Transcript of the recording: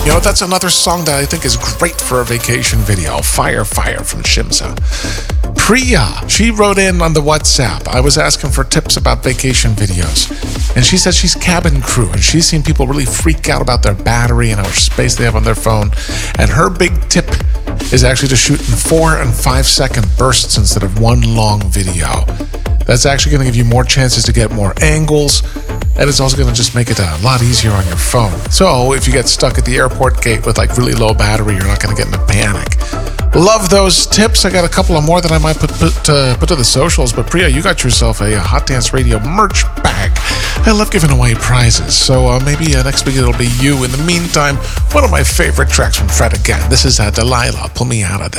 You know, that's another song that I think is great for a vacation video. Fire, Fire from Shimza. Priya, she wrote in on the WhatsApp. I was asking for tips about vacation videos. And she said she's cabin crew and she's seen people really freak out about their battery and how much space they have on their phone. And her big tip is actually to shoot in 4 and 5 second bursts instead of one long video. That's actually going to give you more chances to get more angles, and it's also going to just make it a lot easier on your phone. So if you get stuck at the airport gate with like really low battery, you're not going to get in a panic. Love those tips. I got a couple of more that I might put to the socials, but Priya, you got yourself a Hot Dance Radio merch bag. I love giving away prizes, so maybe next week it'll be you. In the meantime, one of my favorite tracks from Fred again. This is Delilah, Pull Me Out of This.